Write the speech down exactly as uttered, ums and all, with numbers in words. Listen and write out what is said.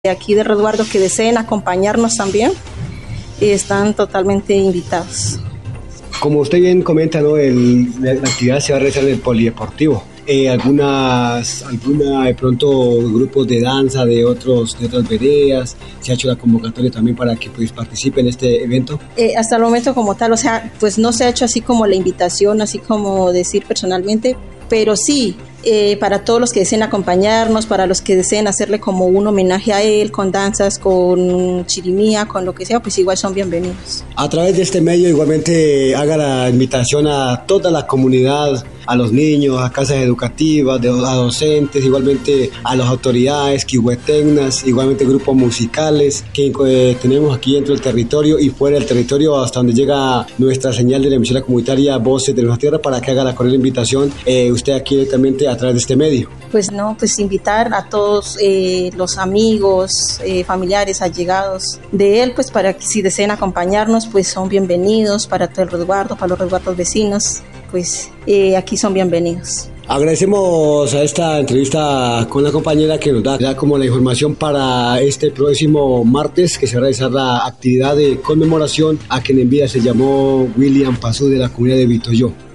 de aquí de Resguardo que deseen acompañarnos también, están totalmente invitados. Como usted bien comenta, ¿no? El, la, la actividad se va a realizar en el polideportivo. Eh, algunas, alguna de pronto grupos de danza de otros de otras veredas, se ha hecho la convocatoria también para que pues participen en este evento. Eh, hasta el momento como tal, o sea, pues no se ha hecho así como la invitación, así como decir personalmente, pero sí, eh, para todos los que deseen acompañarnos, para los que deseen hacerle como un homenaje a él, con danzas, con chirimía, con lo que sea, pues igual son bienvenidos. A través de este medio igualmente haga la invitación a toda la comunidad, a los niños, a casas educativas, a docentes, igualmente a las autoridades, quihuetecnas, igualmente grupos musicales que eh, tenemos aquí dentro del territorio y fuera del territorio hasta donde llega nuestra señal de la emisora comunitaria Voces de Nuestra Tierra, para que haga la cordial invitación eh, usted aquí directamente a través de este medio. Pues no, pues invitar a todos eh, los amigos, eh, familiares, allegados de él, pues para que si desean acompañarnos, pues son bienvenidos, para todo el resguardo, para los resguardos vecinos, pues eh, aquí son bienvenidos. Agradecemos a esta entrevista con la compañera que nos da, da como la información para este próximo martes, que se va a realizar la actividad de conmemoración a quien en vida se llamó William Pazú de la comunidad de Vitoyo.